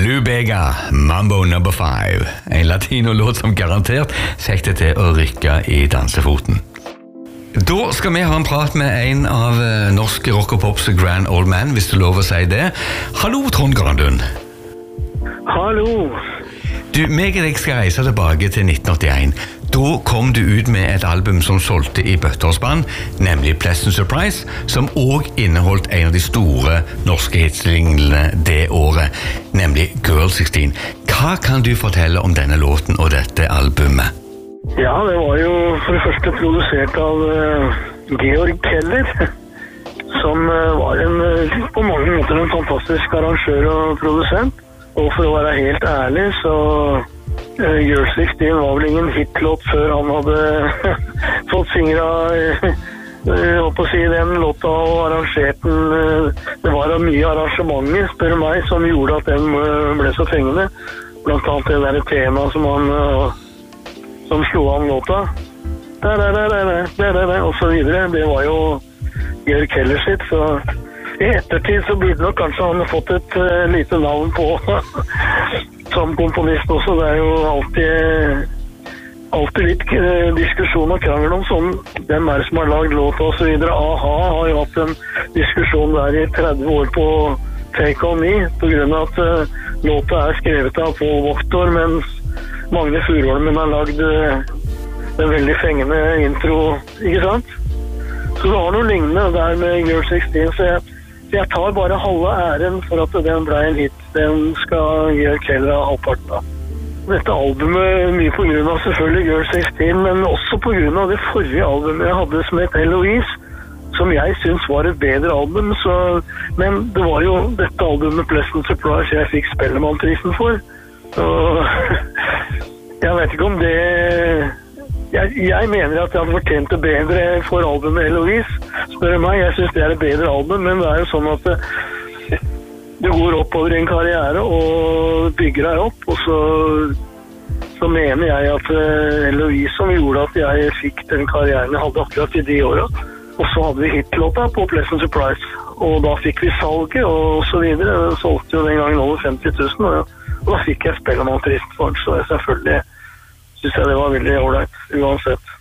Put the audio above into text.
Lou Bega, Mambo No. 5. En latino-låt som garantert fikk det til å rykke i dansefoten. Da skal vi ha en prat med en av norsk rock og pops grand old man, hvis du lov å si det. Hallo, Trond Grandun. Hallo. Du, meg og deg skal reise tilbake til 1981. Da kom du ut med et album som solgte i bøtterspann, nemlig Pleasant Surprise, som også inneholdt en av de store norske hitsinglene det året, nemlig Girl 16. Hva kan du fortelle om denne låten og dette albumet? Ja, det var jo for det første produsert av Georg Keller, som var på mange måter en fantastisk arrangør og produsent. Og for å være helt ærlig, så Girl 16 var vel ingen hitlåt før han hadde fått på å si den låta og arrangert den. Det var mye arrangementer, spør meg, som gjorde at den ble så fengende. Blant annet det der temaet som slo an låta. Og så videre. Det var jo Georg Keller sitt, så i ettertid så burde nok kanskje han fått et lite navn på som komponist også. Det er jo alltid litt diskusjon og krangel om sånn, hvem er det som har laget låta og så videre. A-ha har jo hatt en diskusjon der i 30 år på Take On Me, på grunn av at låta er skrevet av Paul Wachter, mens Magne Furuholmen har lagd en veldig fengende intro, ikke sant? Så det var noe lignende der med Girl 16, så jeg tar bare halve æren for at den ble en hit. Den skal Georg Keller ha halvparten av. Dette albumet mye på grunn av selvfølgelig Girl 16, men også på grunn av det forrige albumet jeg hadde som het Eloise, som jeg synes var et bedre album. Men det var jo dette albumet Pleasant Surprise jeg fikk Spellemannprisen for. Og jeg vet ikke om det... Jeg mener at jeg hadde fortjent det bedre for albumet Eloise. Spør meg, jeg synes det er et bedre album, men det er jo sånn at du går oppover i en karriere og bygger deg opp, og så mener jeg at Eloise som gjorde at jeg fikk den karrieren jeg hadde akkurat i de årene. Og så hadde vi hitlåta på Pleasant Surprise, og da fikk vi salget og så videre. Det solgte jo den gangen over 50 000, og da fikk jeg Spellemannprisen for den, så selvfølgelig synes jeg det var veldig ordentlig uansett.